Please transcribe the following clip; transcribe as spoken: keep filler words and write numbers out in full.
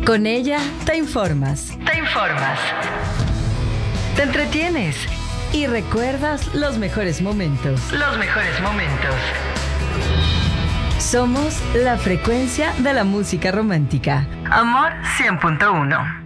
Con ella te informas, Te informas. te entretienes y recuerdas los mejores momentos. Los mejores momentos. Somos la frecuencia de la música romántica. Amor cien punto uno.